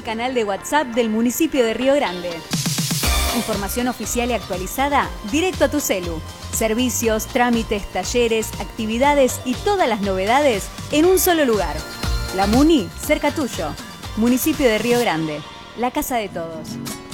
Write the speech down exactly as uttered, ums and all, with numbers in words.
canal de WhatsApp del municipio de Río Grande. Información oficial y actualizada directo a tu celu. Servicios, trámites, talleres, actividades y todas las novedades en un solo lugar. La Muni, cerca tuyo. Municipio de Río Grande, la casa de todos.